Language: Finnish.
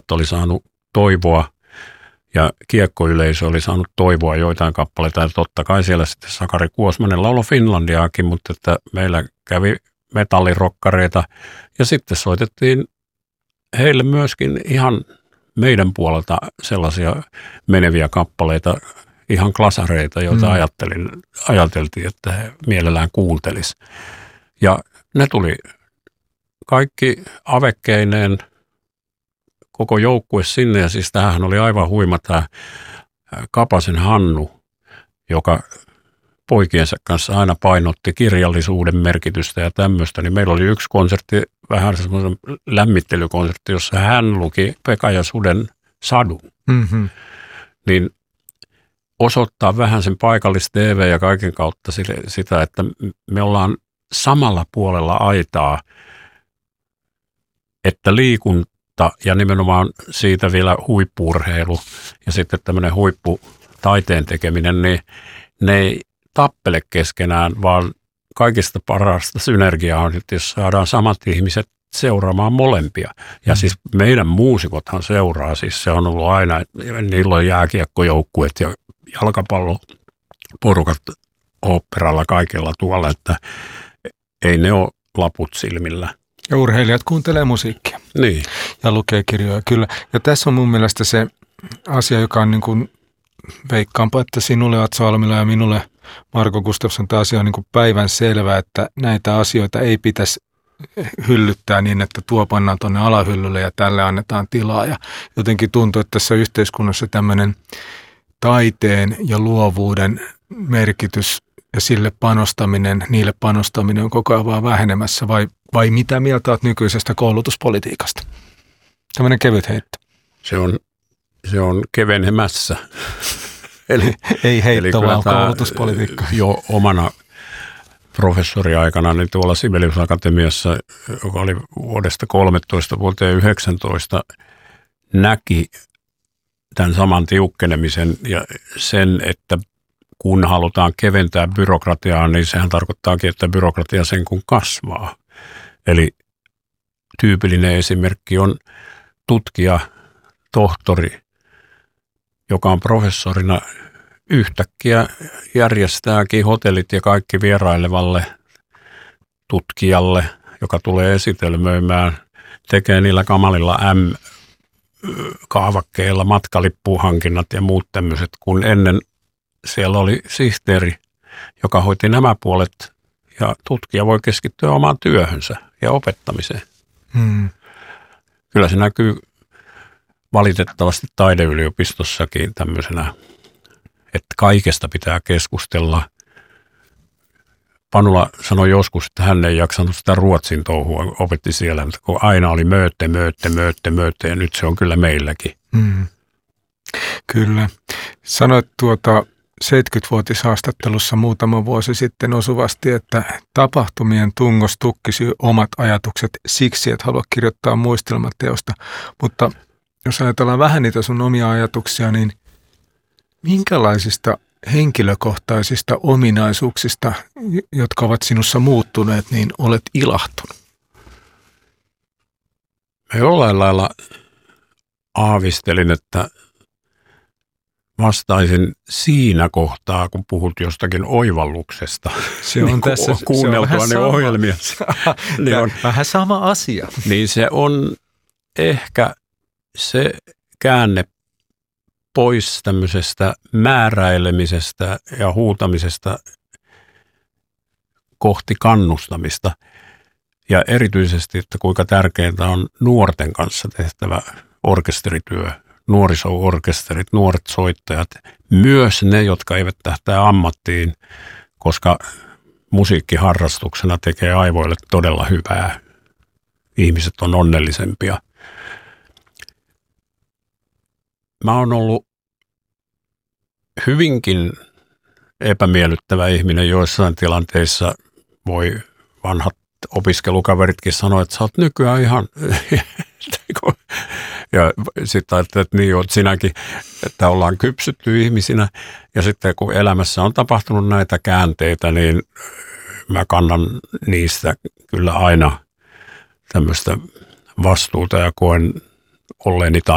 Yleisöt oli saanut toivoa ja kiekkoyleisö oli saanut toivoa joitain kappaleita. Ja totta kai siellä sitten Sakari Kuosmanen lauloi Finlandiaakin, mutta että meillä kävi metallirokkareita ja sitten soitettiin heille myöskin ihan meidän puolelta sellaisia meneviä kappaleita, ihan klasareita, joita ajateltiin, että he mielellään kuuntelis. Ja ne tuli kaikki avekkeineen, koko joukkue sinne, ja siis tämähän oli aivan huima tämä Kapasen Hannu, joka poikiensa kanssa aina painotti kirjallisuuden merkitystä ja tämmöistä, niin meillä oli yksi konsertti, vähän semmoinen lämmittelykonsertti, jossa hän luki Pekka ja Suden sadun. Mm-hmm. Niin osoittaa vähän sen paikallis-TV ja kaiken kautta sitä, että me ollaan samalla puolella aitaa, että liikunta ja nimenomaan siitä vielä huippu-urheilu ja sitten tämmöinen huipputaiteen tekeminen, niin ne ei tappele keskenään, vaan kaikista parasta synergiaa on, että jos saadaan samat ihmiset seuraamaan molempia. Ja siis meidän muusikothan seuraa, siis se on ollut aina, niillä on jääkiekkojoukkueet ja jalkapalloporukat oopperalla kaikella tuolla, että ei ne ole laput silmillä. Ja urheilijat kuuntelee musiikkia. Niin. Ja lukee kirjoja, kyllä. Ja tässä on mun mielestä se asia, joka on niin kuin, veikkaanpa, että sinulle Atso Almila ja minulle Marko Gustafsson tämä asia on niin kuin päivän selvä, että näitä asioita ei pitäisi hyllyttää niin, että tuo pannaan tuonne alahyllylle ja tälle annetaan tilaa. Ja jotenkin tuntuu, että tässä yhteiskunnassa tämmöinen taiteen ja luovuuden merkitys ja sille panostaminen, niille panostaminen on koko ajan vaan vähenemässä, vai mitä mieltä olet nykyisestä koulutuspolitiikasta? Tämmöinen kevyt heitto. Se on kevenemässä. Ei heitto, vaan koulutuspolitiikka. Jo omana professoriaikana niin tuolla Sibelius Akatemiassa, joka oli vuodesta 13 vuoteen 19, näki tämän saman tiukkenemisen ja sen, että kun halutaan keventää byrokratiaa, niin sehän tarkoittaakin, että byrokratia sen kun kasvaa. Eli tyypillinen esimerkki on tutkija, tohtori, joka on professorina yhtäkkiä järjestääkin hotellit ja kaikki vierailevalle tutkijalle, joka tulee esitelmöimään, tekee niillä kamalilla M-kaavakkeilla matkalippuhankinnat ja muut tämmöiset, kun ennen siellä oli sihteeri, joka hoiti nämä puolet ja tutkija voi keskittyä omaan työhönsä ja opettamiseen. Kyllä se näkyy valitettavasti taideyliopistosakin tämmöisenä, että kaikesta pitää keskustella. Panula sanoi joskus, että hän ei jaksanut sitä ruotsin touhua, opetti siellä, mutta kun aina oli möötte ja nyt se on kyllä meilläkin. Kyllä. Sanoit 70-vuotishaastattelussa muutama vuosi sitten osuvasti, että tapahtumien tungos tukkisi omat ajatukset siksi, että haluat kirjoittaa muistelmateosta. Mutta jos ajatellaan vähän niitä sun omia ajatuksia, niin minkälaisista henkilökohtaisista ominaisuuksista, jotka ovat sinussa muuttuneet, niin olet ilahtunut? Mä jollain lailla aavistelin, että vastaisin siinä kohtaa, kun puhut jostakin oivalluksesta. Se on tässä kuunneltuani ohjelmia. Niin on vähän sama asia. Niin se on ehkä se käänne pois tämmöisestä määräilemisestä ja huutamisesta kohti kannustamista. Ja erityisesti, että kuinka tärkeintä on nuorten kanssa tehtävä orkesterityö, nuoriso-orkesterit, nuoret soittajat, myös ne, jotka eivät tähtää ammattiin, koska musiikkiharrastuksena tekee aivoille todella hyvää. Ihmiset on onnellisempia. Mä oon ollut hyvinkin epämiellyttävä ihminen joissain tilanteissa. Voi vanhat opiskelukaveritkin sanoa, että sä oot nykyään ihan... Ja sitten ajattelet, että niin oot sinäkin, että ollaan kypsytty ihmisinä. Ja sitten kun elämässä on tapahtunut näitä käänteitä, niin mä kannan niistä kyllä aina tämmöistä vastuuta ja koen olleeni